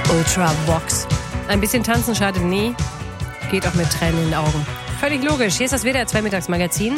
Ultravox. Ein bisschen tanzen schadet nie, geht auch mit Tränen in den Augen. Völlig logisch. Hier ist das WDR 2 Mittagsmagazin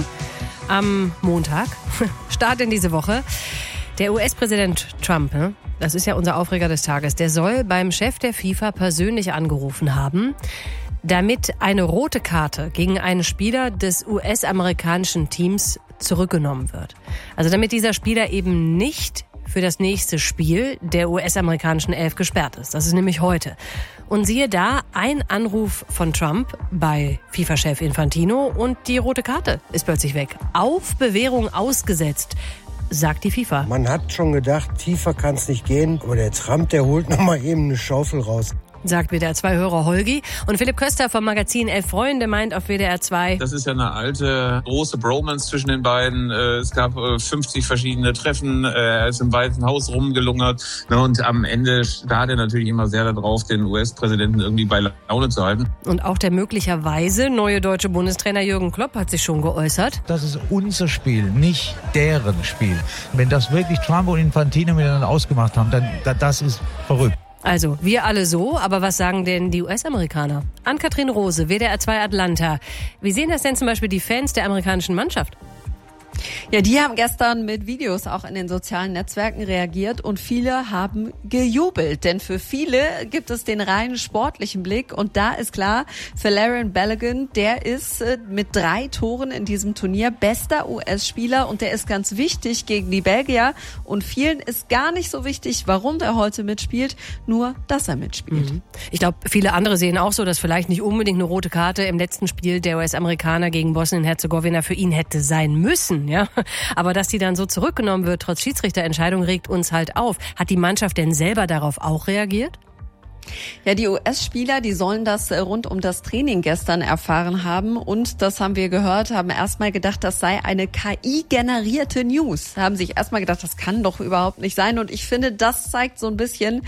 am Montag. Start in diese Woche. Der US-Präsident Trump, das ist ja unser Aufreger des Tages, der soll beim Chef der FIFA persönlich angerufen haben, damit eine rote Karte gegen einen Spieler des US-amerikanischen Teams zurückgenommen wird. Also damit dieser Spieler eben nicht für das nächste Spiel der US-amerikanischen 11 gesperrt ist. Das ist nämlich heute. Und siehe da, ein Anruf von Trump bei FIFA-Chef Infantino und die rote Karte ist plötzlich weg. Auf Bewährung ausgesetzt, sagt die FIFA. Man hat schon gedacht, tiefer kann es nicht gehen. Aber der Trump, der holt noch mal eben eine Schaufel raus. Sagt WDR 2-Hörer Holgi. Und Philipp Köster vom Magazin 11 Freunde meint auf WDR 2. Das ist ja eine alte, große Bromance zwischen den beiden. Es gab 50 verschiedene Treffen. Er ist im Weißen Haus rumgelungert. Und am Ende starrt er natürlich immer sehr darauf, den US-Präsidenten irgendwie bei Laune zu halten. Und auch der möglicherweise neue deutsche Bundestrainer Jürgen Klopp hat sich schon geäußert. Das ist unser Spiel, nicht deren Spiel. Wenn das wirklich Trump und Infantino miteinander ausgemacht haben, dann das ist verrückt. Also, wir alle so, aber was sagen denn die US-Amerikaner? Ann-Kathrin Rose, WDR 2 Atlanta. Wie sehen das denn zum Beispiel die Fans der amerikanischen Mannschaft? Ja, die haben gestern mit Videos auch in den sozialen Netzwerken reagiert und viele haben gejubelt. Denn für viele gibt es den rein sportlichen Blick und da ist klar, Folarin Balogun, der ist mit 3 Toren in diesem Turnier bester US-Spieler und der ist ganz wichtig gegen die Belgier. Und vielen ist gar nicht so wichtig, warum er heute mitspielt, nur, dass er mitspielt. Ich glaube, viele andere sehen auch so, dass vielleicht nicht unbedingt eine rote Karte im letzten Spiel der US-Amerikaner gegen Bosnien-Herzegowina für ihn hätte sein müssen. Ja, aber dass die dann so zurückgenommen wird, trotz Schiedsrichterentscheidung, regt uns halt auf. Hat die Mannschaft denn selber darauf auch reagiert? Ja, die US-Spieler, die sollen das rund um das Training gestern erfahren haben und das haben wir gehört, haben erstmal gedacht, das sei eine KI-generierte News. Haben sich erstmal gedacht, das kann doch überhaupt nicht sein und ich finde, das zeigt so ein bisschen,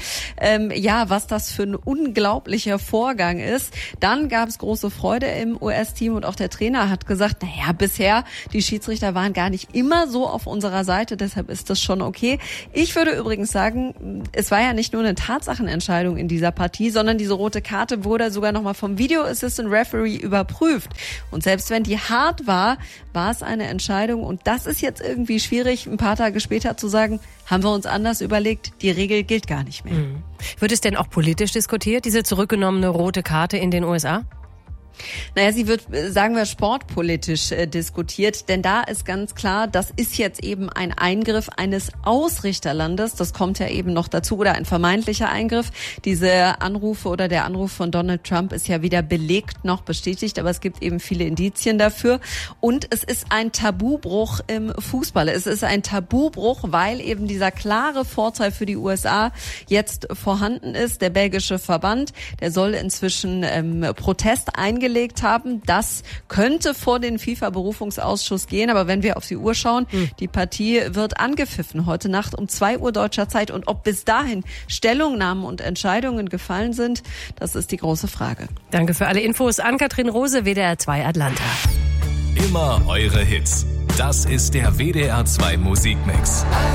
was das für ein unglaublicher Vorgang ist. Dann gab es große Freude im US-Team und auch der Trainer hat gesagt, bisher, die Schiedsrichter waren gar nicht immer so auf unserer Seite, deshalb ist das schon okay. Ich würde übrigens sagen, es war ja nicht nur eine Tatsachenentscheidung in dieser Partie, sondern diese rote Karte wurde sogar nochmal vom Video Assistant Referee überprüft. Und selbst wenn die hart war, war es eine Entscheidung. Und das ist jetzt irgendwie schwierig, ein paar Tage später zu sagen, haben wir uns anders überlegt, die Regel gilt gar nicht mehr. Wird es denn auch politisch diskutiert, diese zurückgenommene rote Karte in den USA? Naja, sie wird, sagen wir, sportpolitisch diskutiert, denn da ist ganz klar, das ist jetzt eben ein Eingriff eines Ausrichterlandes, das kommt ja eben noch dazu, oder ein vermeintlicher Eingriff. Diese Anrufe oder der Anruf von Donald Trump ist ja weder belegt noch bestätigt, aber es gibt eben viele Indizien dafür. Und es ist ein Tabubruch im Fußball. Es ist ein Tabubruch, weil eben dieser klare Vorteil für die USA jetzt vorhanden ist. Der belgische Verband, der soll inzwischen Protest eingelegt haben. Das könnte vor den FIFA-Berufungsausschuss gehen, aber wenn wir auf die Uhr schauen, die Partie wird angepfiffen heute Nacht um 2 Uhr deutscher Zeit und ob bis dahin Stellungnahmen und Entscheidungen gefallen sind, das ist die große Frage. Danke für alle Infos. Ann-Kathrin Rose, WDR 2 Atlanta. Immer eure Hits. Das ist der WDR 2 Musikmix.